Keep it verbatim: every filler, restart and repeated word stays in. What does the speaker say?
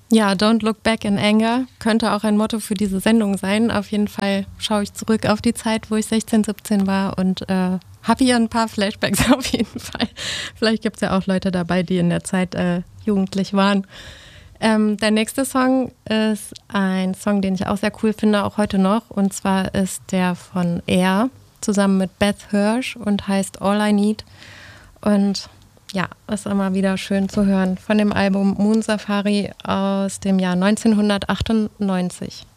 Ja, Don't Look Back in Anger könnte auch ein Motto für diese Sendung sein. Auf jeden Fall schaue ich zurück auf die Zeit, wo ich sechzehn, siebzehn war und äh, habe hier ein paar Flashbacks auf jeden Fall. Vielleicht gibt es ja auch Leute dabei, die in der Zeit äh, jugendlich waren. Ähm, der nächste Song ist ein Song, den ich auch sehr cool finde, auch heute noch. Und zwar ist der von Air zusammen mit Beth Hirsch und heißt All I Need. Und ja, ist immer wieder schön zu hören von dem Album Moon Safari aus dem Jahr neunzehnhundertachtundneunzig.